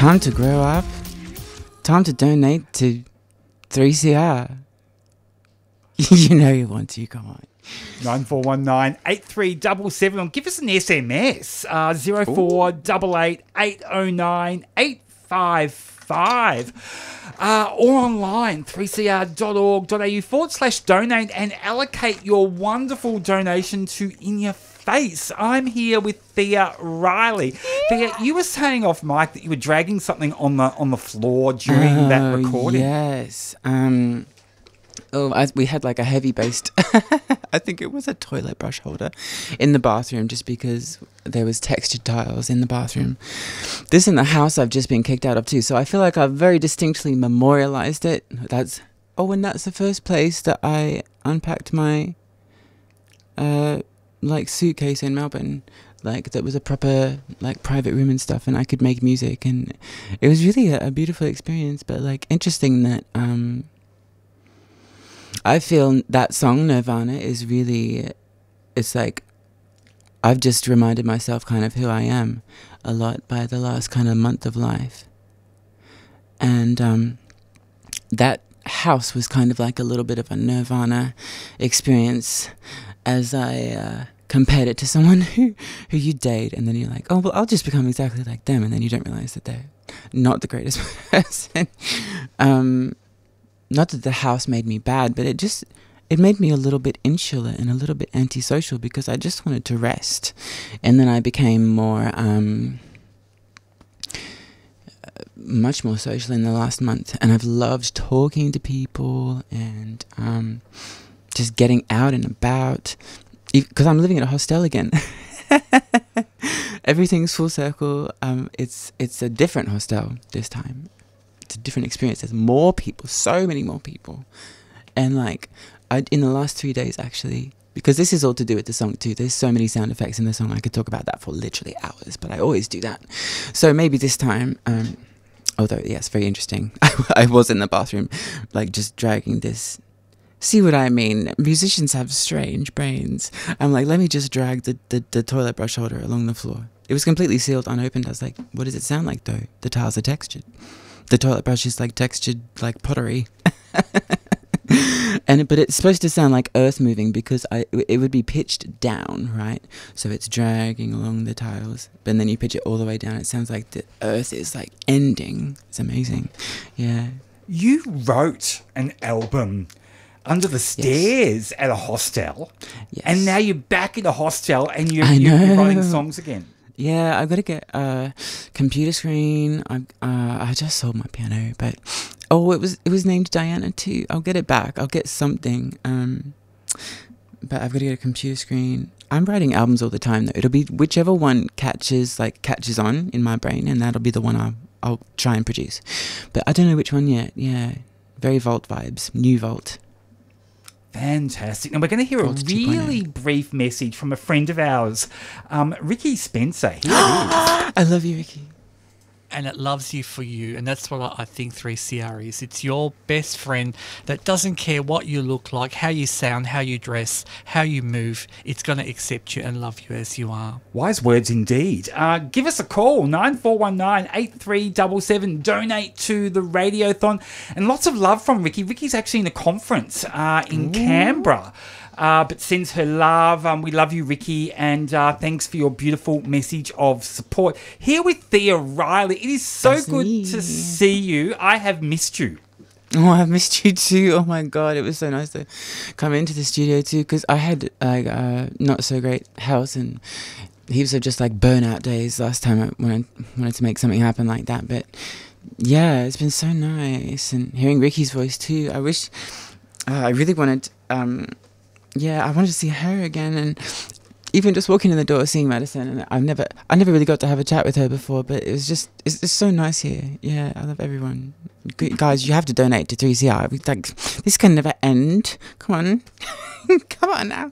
Time to grow up. Time to donate to 3CR. You know you want to, come on. 9419 8377 or give us an SMS 0488 809 855 or online 3cr.org.au/donate and allocate your wonderful donation to In Your Face. I'm here with Thea Riley. Thea, you were saying off mic that you were dragging something on the floor during that recording. Yes. We had like a heavy-based, I think it was a toilet brush holder in the bathroom just because there was textured tiles in the bathroom. This in the house I've just been kicked out of too, so I feel like I've very distinctly memorialized it. And that's the first place that I unpacked my suitcase in Melbourne. Like, that was a proper, like, private room and stuff, and I could make music, and it was really a beautiful experience, but, like, interesting that, I feel that song, Nirvana, is really, it's like, I've just reminded myself kind of who I am a lot by the last kind of month of life. And that house was kind of like a little bit of a Nirvana experience as I compared it to someone who you date, and then you're like, oh, well, I'll just become exactly like them, and then you don't realize that they're not the greatest person. Not that the house made me bad, but it made me a little bit insular and a little bit antisocial because I just wanted to rest. And then I became much more social in the last month. And I've loved talking to people and just getting out and about. Because I'm living in a hostel again. Everything's full circle. It's a different hostel this time. It's a different experience. There's more people, so many more people. And like, in the last 3 days actually, because this is all to do with the song too, there's so many sound effects in the song, I could talk about that for literally hours, but I always do that. So maybe this time, although, yeah, it's very interesting. I was in the bathroom, like just dragging this. See what I mean? Musicians have strange brains. I'm like, let me just drag the toilet brush holder along the floor. It was completely sealed, unopened. I was like, what does it sound like though? The tiles are textured. The toilet brush is like textured like pottery. But it's supposed to sound like earth moving because it would be pitched down, right? So it's dragging along the tiles, but then you pitch it all the way down. It sounds like the earth is like ending. It's amazing. Yeah. You wrote an album under the stairs at a hostel, and now you're back in a hostel and you're writing songs again. Yeah, I've got to get a computer screen. I just sold my piano, but it was named Diana too. I'll get it back. I'll get something. But I've got to get a computer screen. I'm writing albums all the time though. It'll be whichever one catches on in my brain, and that'll be the one I'll try and produce. But I don't know which one yet. Yeah, very Vault vibes. New Vault. Fantastic. Now we're going to hear a really brief message from a friend of ours, Ricky Spencer. Here it is. I love you, Ricky. And it loves you for you. And that's what I think 3CR is. It's your best friend that doesn't care what you look like, how you sound, how you dress, how you move. It's going to accept you and love you as you are. Wise words indeed. Give us a call, 9419 8377. Donate to the Radiothon. And lots of love from Ricky. Ricky's actually in a conference in Canberra. But sends her love. We love you, Ricky, and thanks for your beautiful message of support. Here with Thea Riley. It is so good to see you. I have missed you. Oh, I've missed you too. Oh my God, it was so nice to come into the studio too, because I had not so great health and heaps of just like burnout days last time when I wanted to make something happen like that. But yeah, it's been so nice, and hearing Ricky's voice too. I wish I really wanted. I wanted to see her again, and even just walking in the door, seeing Madison, and I never really got to have a chat with her before, but it's so nice here. Yeah, I love everyone. Guys, you have to donate to 3CR. Like, this can never end. Come on. Come on now.